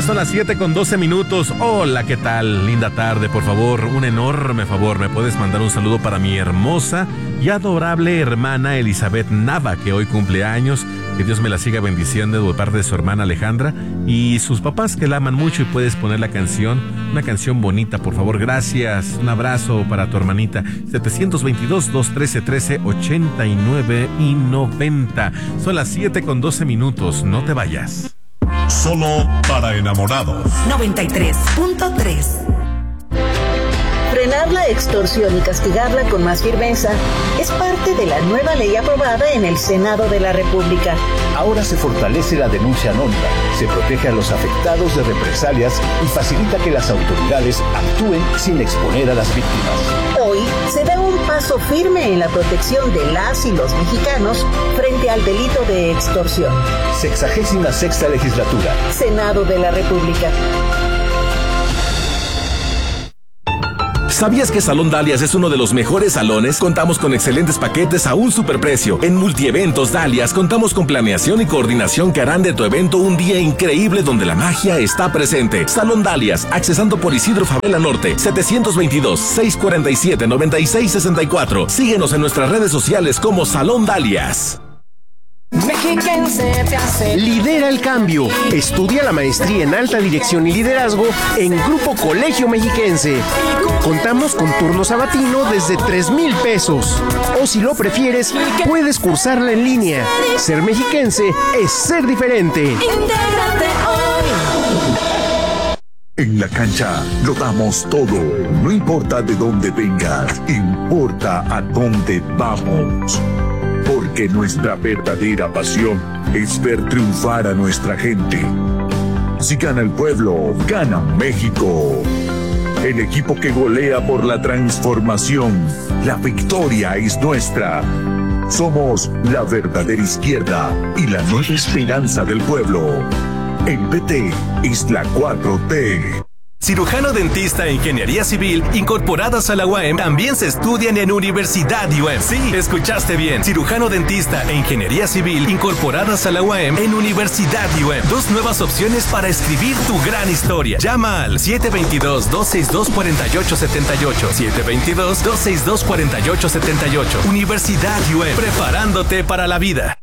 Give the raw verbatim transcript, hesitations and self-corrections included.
Ya son las siete con doce minutos. Hola, ¿qué tal? Linda tarde, por favor, un enorme favor. ¿Me puedes mandar un saludo para mi hermosa y adorable hermana Elizabeth Nava, que hoy cumple años? Que Dios me la siga bendiciendo de parte de su hermana Alejandra y sus papás, que la aman mucho, y puedes poner la canción, una canción bonita, por favor. Gracias. Un abrazo para tu hermanita. setecientos veintidós, doscientos trece, trece, ochenta y nueve y noventa. Son las siete con doce minutos. No te vayas. Solo para enamorados. noventa y tres punto tres. Frenar la extorsión y castigarla con más firmeza es parte de la nueva ley aprobada en el Senado de la República. Ahora se fortalece la denuncia anónima, se protege a los afectados de represalias y facilita que las autoridades actúen sin exponer a las víctimas. Hoy se da un paso firme en la protección de las y los mexicanos frente al delito de extorsión. Sexagésima sexta legislatura. Senado de la República. ¿Sabías que Salón Dalias es uno de los mejores salones? Contamos con excelentes paquetes a un superprecio. En Multieventos Dalias contamos con planeación y coordinación que harán de tu evento un día increíble donde la magia está presente. Salón Dalias, accesando por Isidro Favela Norte, setecientos veintidós, seiscientos cuarenta y siete, noventa y seis sesenta y cuatro. Síguenos en nuestras redes sociales como Salón Dalias. Mexiquense te hace. Lidera el cambio. Estudia la maestría en alta dirección y liderazgo en Grupo Colegio Mexiquense. Contamos con turno sabatino desde tres mil pesos. O si lo prefieres, puedes cursarla en línea. Ser mexiquense es ser diferente. Intégrate hoy. En la cancha lo damos todo. No importa de dónde vengas, importa a dónde vamos. Porque nuestra verdadera pasión es ver triunfar a nuestra gente. Si gana el pueblo, gana México. El equipo que golea por la transformación. La victoria es nuestra. Somos la verdadera izquierda y la nueva esperanza del pueblo. El P T es la cuatro T. Cirujano dentista e ingeniería civil incorporadas a la U A M también se estudian en Universidad U A M. Sí, escuchaste bien. Cirujano dentista e ingeniería civil incorporadas a la U A M en Universidad U A M. Dos nuevas opciones para escribir tu gran historia. Llama al siete veintidós, doscientos sesenta y dos, cuarenta y ocho setenta y ocho. siete veintidós, doscientos sesenta y dos, cuarenta y ocho setenta y ocho. Universidad U A M, preparándote para la vida.